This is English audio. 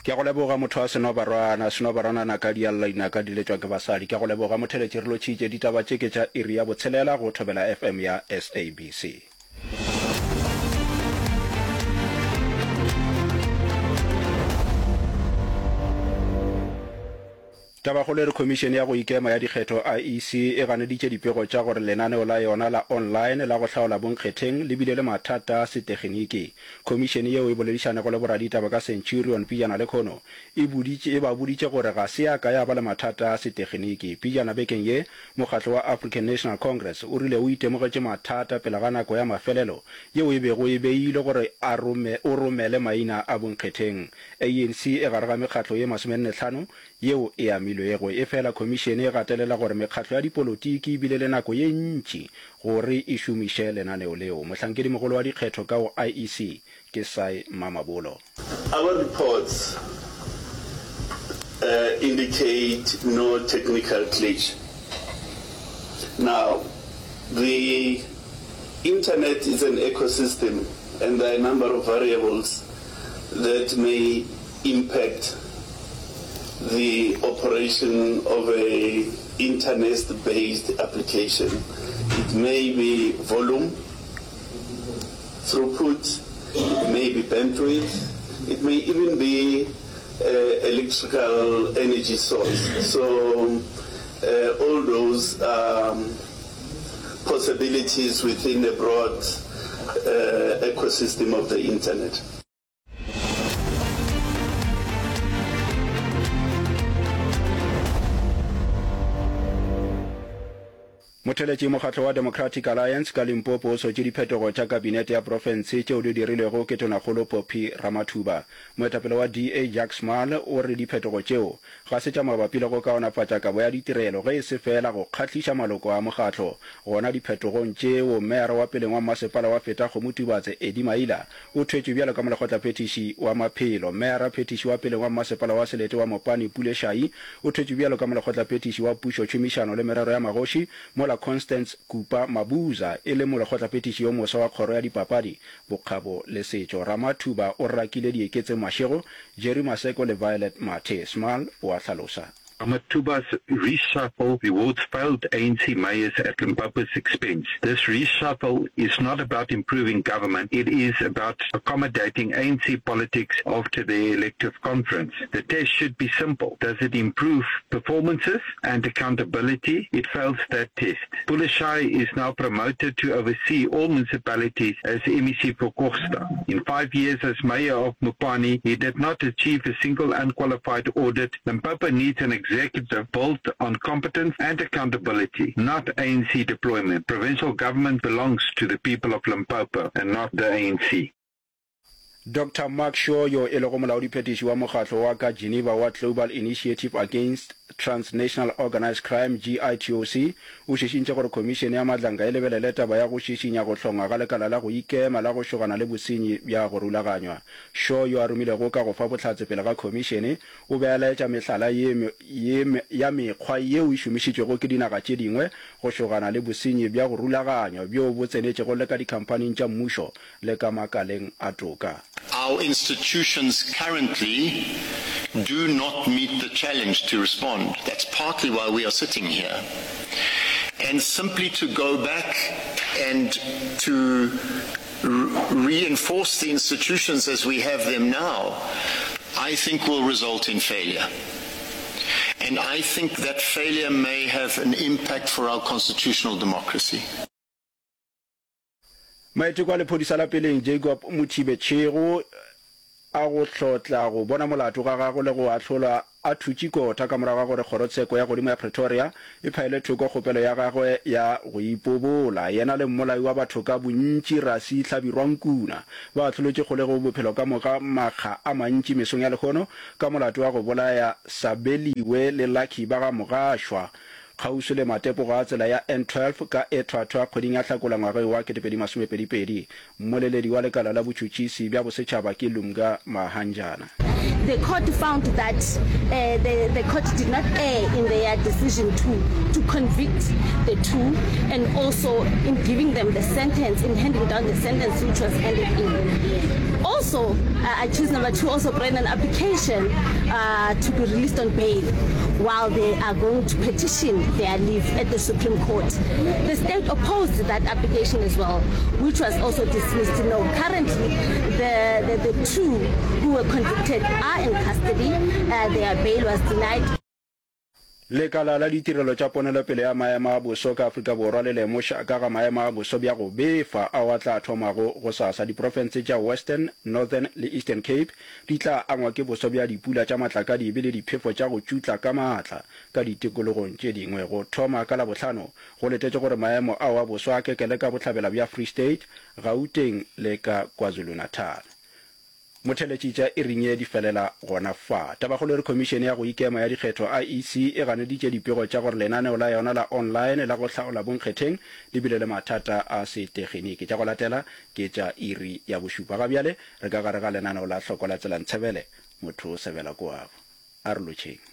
ke go leboga motho wa senobarana na ka dialla ka diletswa ke basadi ke go leboga motheletši re lo tšhitše ditaba tše ke tša iri ya botshelela go thobela FM ya SABC. Tabagolo re commission ya go ikema ya dikgetho IEC e ganeditše dipego tša gore lenaneo la yona la online la go hlaola bonkgetheng le bile le mathata setekgeniki. Commission yeo e boledišana go le boraditaba ka Centurion Pijana le Khono e ba boditše gore ga se ya ka ya ba le mathata setekgeniki. Pijana bekeng ye mokgatlo wa African National Congress o rile o itemogetše mathata pele ga nako ya mafelelo yeo e bego e beile gore o romele maina a bonkgetheng. ANC e gare ga mekgatlo ye 45 yeo e amilwego e fela commission e gatelela gore mekgatlo ya dipolotiki bile le nako ye ntši gore e šomiše lenaneo leo. Mohlankedi mogolo wa dikgetho ka go IEC ke Sai Mamabolo. Our reports indicate no technical glitch. Now, the internet is an ecosystem and there are a number of variables that may impact the operation of a internet-based application. It may be volume, throughput, it may be bandwidth, it may even be electrical energy source. So all those possibilities within a broad ecosystem of the internet. Motheletši mokgatlo wa Democratic Alliance ka Limpopo o sotše diphetogo tša kabinete ya profense tšeo di dirilwego ke tonakgolo Poppy Ramathuba. Moetapele wa DA Jack Small o re diphetogo tšeo ga se tša mabapi le go kaonafatša kabo ya ditirelo ge e se fela go kgatliša maloko a mokgatlo. Gona diphetogong tšeo meara wa peleng wa masepala wa feta Kgomotubatse Eddie Maila o thwetše bjalo ka molekgotla phetiši wa maphelo. Meara phetiši wa peleng wa masepala wa Selete wa Mopani Pule Shai o thwetše bjalo ka molekgotla phetiši wa pušo tšhomišano le merero ya magoši mola Constance Kupa Mabuza e le molekgotla phetiši yo mosa wa kgoro ya dipapadi bokgabo le setšo. Ramathuba o rakile dieketse mašego Jerry Maseko le Violet Mathe. Small o a hlalosa. Ramathuba's reshuffle rewards failed ANC mayors at Limpopo's expense. This reshuffle is not about improving government. It is about accommodating ANC politics after the elective conference. The test should be simple. Does it improve performances and accountability? It fails that test. Pulashai is now promoted to oversee all municipalities as MEC for Costa. In 5 years as mayor of Mopani, he did not achieve a single unqualified audit. Limpopo needs an executive built on competence and accountability, not ANC deployment. Provincial government belongs to the people of Limpopo and not the ANC. Dr. Mark Shaw yo e lego molaodi phetiši wa mokgatlo wa ka Geneva wa Global Initiative Against Transnational Organized Crime GITOC o šišintše gore komišene ya matlanka e lebelele taba ya go šišinya go hlonga ga lekala la go ikema la go šogana le bosenyi bja go rulaganywa. Shaw yo a romilego ka go fa bohlatse pele ga komišene o beeletša mehlala ya mekgwa yeo e šomišitšwego ke dinaga tše dingwe go šogana le bosenyi bja go rulaganywa bjo bo tsenetšego le ka dikhampaning tša mmušo le ka makaleng a toka. Our institutions currently do not meet the challenge to respond. That's partly why we are sitting here. And simply to go back and to reinforce the institutions as we have them now, I think will result in failure. And I think that failure may have an impact for our constitutional democracy. Maiteko a lephodisa la peleng Jacob Mothibe-Tšhego a go hlotla go bona molato ga gago le go ahlola a thutšikota ka morago ga gore kgorotsheko ya godimo ya Pretoria e phaile thoko kgopelo ya gagwe ya go ipobola. Yena le mmolai wa batho ka bontši Rasi Hlabirwankuna ba ahlolotše kgolego bophelo ka moga makga a mantši mesong ya lekgono ka molato wa go bolaya Sabeliwe le Lucky ba ga Mogašwa kgauso le matepo ga tsela ya N12 ka e thwathwa kgweding ya Hlakola ngwaga wa 2022. Mmoleledi wa lekala la botšhotšhisi bja bosetšhaba ke Lumga Mahanjana. the court found that the court did not err in their decision to convict the two, and also in giving them the sentence, in handing down the sentence which was handed in. Also, accused number 2 also brought an application to be released on bail while they are going to petition their leave at the Supreme Court. The state opposed that application as well, which was also dismissed. No, currently the two who were convicted are in custody. Their bail was denied. lekala la ditirelo tša ponelopele ya maemo a boso ka Afrika Borwa le lemoša ka ga maemo a boso bja go befa a wa tla thomago go sasa diprofense tša Western, Northern le Eastern Cape di tla angwa ke boso bja dipula tša matlakadibe le diphefo tša go tšutla ka maatla ka ditikologong tše dingwe go thoma ka Labohlano go letetše gore maemo a wa boso a kekele ka bohlabela bja Free State, Gauteng le ka KwaZulu-Natal. Motheletšitša e ringe di felela gona fa tabagolo re komišene ya go ikema ya dikgetho IEC e ganeditše dipego tša gore lenaneo la yona la online la go hlaola bonkgetheng le bile le mathata a setegeniki tša go latela ke tša iri ya bošupa ga bjale re ka gare ga lenaneo la hloko la tselantsebele motho o sebela koago a re lotšheng.